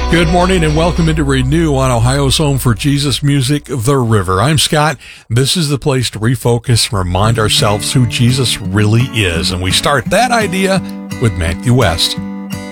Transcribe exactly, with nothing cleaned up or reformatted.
Good morning and welcome into Renew on Ohio's home for Jesus music, The River. I'm Scott. This is the place to refocus and remind ourselves who Jesus really is. And we start that idea with Matthew West.